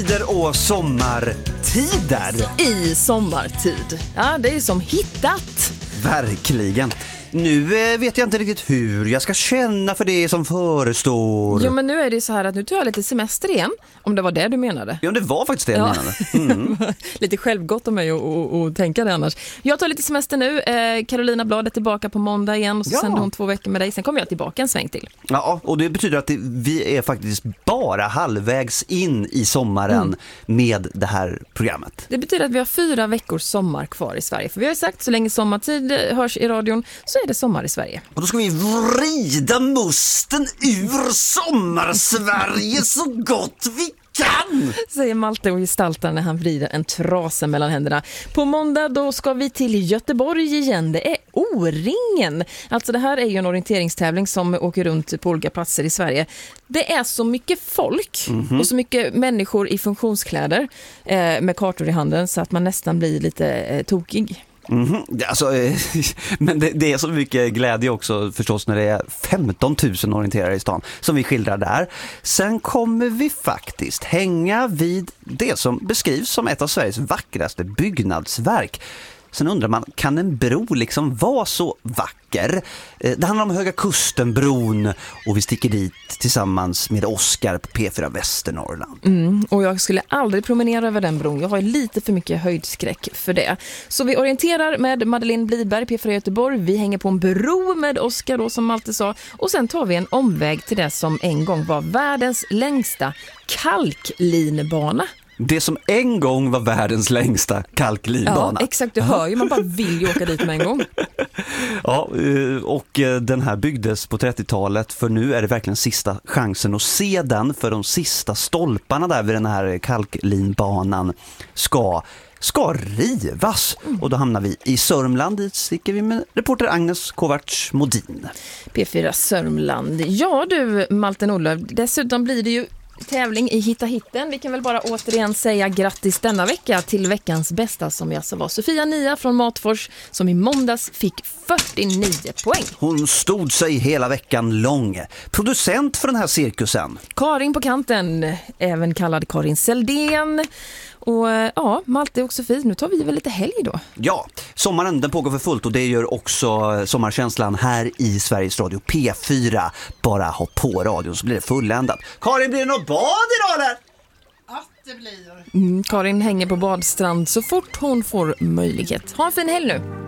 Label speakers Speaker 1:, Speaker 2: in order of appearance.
Speaker 1: Och sommartider.
Speaker 2: I sommartid. Ja, det är som hittat.
Speaker 1: Verkligen. Nu vet jag inte riktigt hur jag ska känna för det som förestår.
Speaker 2: Jo, men nu är det så här att nu tar jag lite semester igen. Om det var det du menade.
Speaker 1: Ja, det var faktiskt det jag menade.
Speaker 2: Lite självgott av mig att tänka det annars. Jag tar lite semester nu. Carolina Blad är tillbaka på måndag igen. Och så sänder hon 2 veckor med dig. Sen kommer jag tillbaka en sväng till.
Speaker 1: Ja, och det betyder att vi är faktiskt bara halvvägs in i sommaren med det här programmet.
Speaker 2: Det betyder att vi har 4 veckors sommar kvar i Sverige. För vi har ju sagt så länge sommartid hörs i radion så är det sommar i Sverige.
Speaker 1: Och då ska vi vrida musten ur sommar-Sverige så gott vi kan!
Speaker 2: Säger Malte och gestaltar när han vrider en trasa mellan händerna. På måndag då ska vi till Göteborg igen. Det är O-ringen. Alltså det här är ju en orienteringstävling som åker runt på olika platser i Sverige. Det är så mycket folk och så mycket människor i funktionskläder med kartor i handen så att man nästan blir lite tokig.
Speaker 1: Alltså, men det är så mycket glädje också förstås när det är 15 000 orienterare i stan som vi skildrar där. Sen kommer vi faktiskt hänga vid det som beskrivs som ett av Sveriges vackraste byggnadsverk. Sen undrar man, kan en bro liksom vara så vacker? Det handlar om Höga Kusten-bron och vi sticker dit tillsammans med Oskar på P4 Västernorrland.
Speaker 2: Och jag skulle aldrig promenera över den bron. Jag har lite för mycket höjdskräck för det. Så vi orienterar med Madeleine Blidberg, P4 Göteborg. Vi hänger på en bro med Oskar då, som alltid sa. Och sen tar vi en omväg till det som en gång var världens längsta kalklinbana.
Speaker 1: Det som en gång var världens längsta kalklinbana.
Speaker 2: Ja, exakt. Du hör ju, man bara vill ju åka dit med en gång.
Speaker 1: Ja, och den här byggdes på 30-talet för nu är det verkligen sista chansen att se den för de sista stolparna där vid den här kalklinbanan ska rivas. Och då hamnar vi i Sörmland, dit sticker vi med reporter Agnes Kovacs-Modin.
Speaker 2: P4 Sörmland. Ja du, Malte Nordlöf, dessutom blir det ju tävling i Hitta Hitten. Vi kan väl bara återigen säga grattis denna vecka till veckans bästa som jag sa var Sofia Nia från Matfors som i måndags fick 49 poäng.
Speaker 1: Hon stod sig hela veckan lång. Producent för den här cirkusen.
Speaker 2: Karin på kanten, även kallad Karin Seldén. Och ja, Malte och Sofie, nu tar vi väl lite helg då.
Speaker 1: Ja, sommaren den pågår för fullt och det gör också sommarkänslan här i Sveriges Radio P4. Bara ha på radion så blir det fulländat. Karin, blir det något bad idag eller?
Speaker 3: Att det blir.
Speaker 2: Karin hänger på badstrand så fort hon får möjlighet. Ha en fin helg nu.